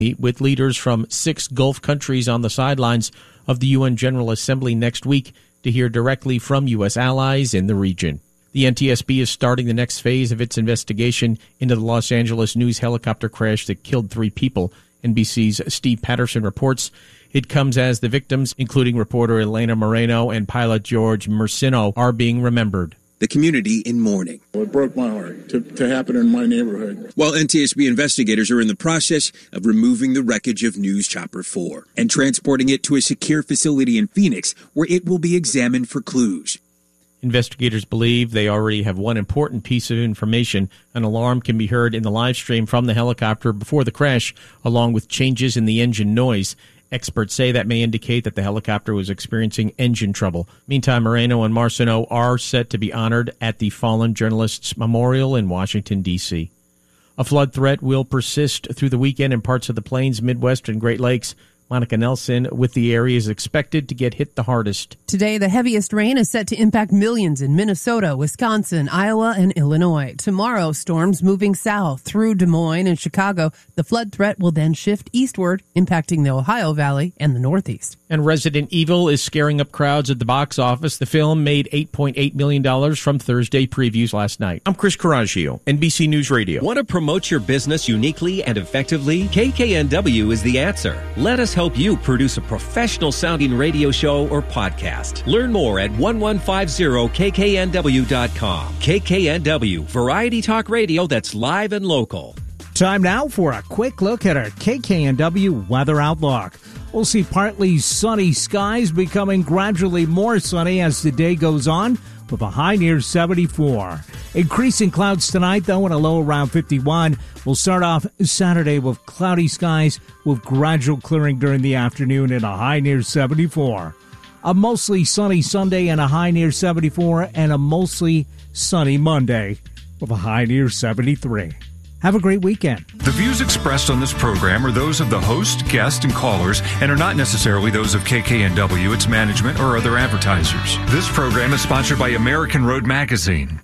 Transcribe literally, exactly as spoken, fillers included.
with leaders from six Gulf countries on the sidelines of the U N General Assembly next week to hear directly from U S allies in the region. The N T S B is starting the next phase of its investigation into the Los Angeles News helicopter crash that killed three people. N B C's Steve Patterson reports it comes as the victims, including reporter Elena Moreno and pilot George Mercino, are being remembered. The community in mourning. It broke my heart to, to happen in my neighborhood. While N T S B investigators are in the process of removing the wreckage of News Chopper four and transporting it to a secure facility in Phoenix where it will be examined for clues. Investigators believe they already have one important piece of information. An alarm can be heard in the live stream from the helicopter before the crash, along with changes in the engine noise. Experts say that may indicate that the helicopter was experiencing engine trouble. Meantime, Moreno and Marciano are set to be honored at the Fallen Journalists Memorial in Washington, D C A flood threat will persist through the weekend in parts of the Plains, Midwest, and Great Lakes. Monica Nelson with the areas expected to get hit the hardest. Today, the heaviest rain is set to impact millions in Minnesota, Wisconsin, Iowa, and Illinois. Tomorrow, storms moving south through Des Moines and Chicago. The flood threat will then shift eastward, impacting the Ohio Valley and the Northeast. And Resident Evil is scaring up crowds at the box office. The film made eight point eight million dollars from Thursday previews last night. I'm Chris Coraggio, N B C News Radio. Want to promote your business uniquely and effectively? K K N W is the answer. Let us help you produce a professional-sounding radio show or podcast. Learn more at eleven fifty K K N W dot com. K K N W, variety talk radio that's live and local. Time now for a quick look at our K K N W weather outlook. We'll see partly sunny skies becoming gradually more sunny as the day goes on, with a high near seventy-four. Increasing clouds tonight, though, and a low around fifty-one. We'll start off Saturday with cloudy skies with gradual clearing during the afternoon and a high near seventy-four. A mostly sunny Sunday and a high near seventy-four, and a mostly sunny Monday with a high near seventy-three. Have a great weekend. The views expressed on this program are those of the host, guests, and callers and are not necessarily those of K K N W, its management, or other advertisers. This program is sponsored by American Road Magazine.